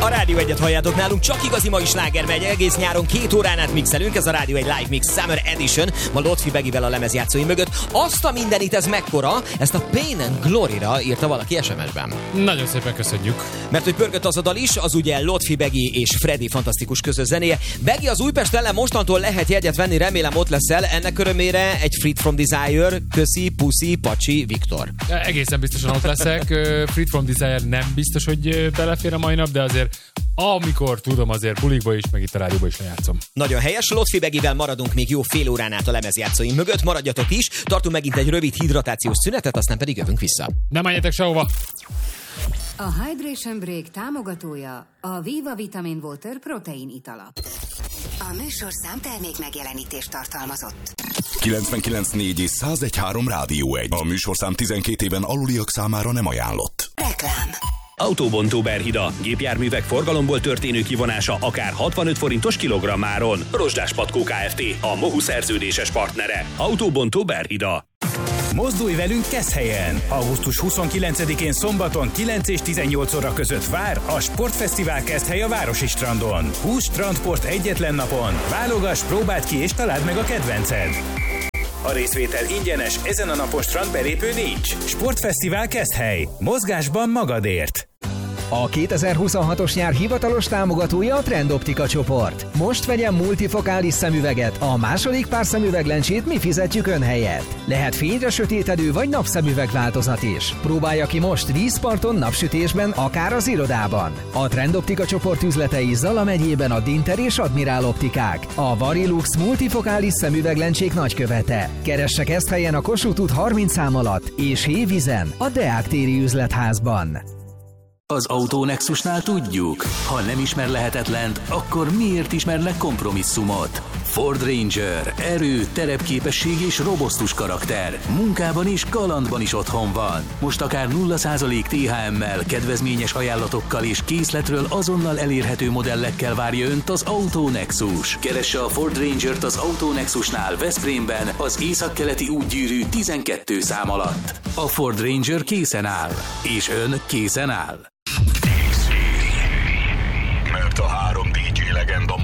A Rádió 1-et halljátok nálunk, csak igazi mai sláger megy, egész nyáron 2 órán át mixelünk, ez a Rádió 1 Live Mix Summer Edition, ma Lotfi Begivel a lemezjátszói mögött. Azt a mindenit, ez mekkora, ezt a Pain and Glory-ra írta valaki SMS-ben. Nagyon szépen köszönjük. Mert hogy pörgött az a dal is, az ugye Lotfi Begi és Freddy fantasztikus közös zenéje. Begi, az Újpest ellen mostantól lehet jegyet venni, remélem ott leszel, ennek örömére egy Freed from Desire, köszi, puszi, pacsi, Viktor. Egészen biztosan ott leszek, Freed from Desire nem biztos, hogy belefér a mai nap, de azért amikor tudom, azért bulikba is, meg itt a rádióba is lejátszom. Nagyon helyes, Lotfi Begivel maradunk még jó fél órán át a lemezjátszóim mögött, maradjatok is, tartunk megint egy rövid hidratációs szünetet, aztán pedig jövünk vissza. Nem menjetek sehova! A Hydration Break támogatója a Viva Vitamin Water protein italap. A műsorszám termék megjelenítést tartalmazott. 99.4 és 101.3 Rádió 1. A műsorszám 12 éven aluliak számára nem ajánlott. Reklám. Autóbontó Berhida. Gépjárművek forgalomból történő kivonása akár 65 forintos kilogrammáron. Rozsdás Patkó Kft. A Mohu szerződéses partnere. Autóbontó Berhida. Mozdulj velünk Keszthelyen! Augusztus 29-én szombaton 9 és 18 óra között vár a Sportfesztivál Keszthely a Városi Strandon. 20 strandport egyetlen napon. Válogass, próbáld ki és találd meg a kedvenced! A részvétel ingyenes, ezen a napon strandbelépő nincs. Sportfesztivál Keszthely. Mozgásban magadért. A 2026-os nyár hivatalos támogatója a Trend Optika csoport. Most vegyen multifokális szemüveget, a második pár szemüveglencsét mi fizetjük ön helyett. Lehet fényre sötétedő vagy napszemüveg változat is. Próbálja ki most vízparton, napsütésben, akár az irodában. A Trend Optika csoport üzletei Zala megyében a Dinter és Admirál Optikák. A Varilux multifokális szemüveglencsék nagykövete. Keresse Keszthelyen a Kossuth út 30 szám alatt, és Hévízen a Deák téri üzletházban. Az Autonexusnál tudjuk, ha nem ismer lehetetlent, akkor miért ismernek kompromisszumot? Ford Ranger, erő, terepképesség és robosztus karakter. Munkában és kalandban is otthon van. Most akár 0% THM-mel, kedvezményes ajánlatokkal és készletről azonnal elérhető modellekkel várja önt az Autonexus. Keresse a Ford Rangert az Autonexusnál Veszprémben, az északkeleti útgyűrű 12 szám alatt. A Ford Ranger készen áll, és ön készen áll. Mert a 3 DJ legenda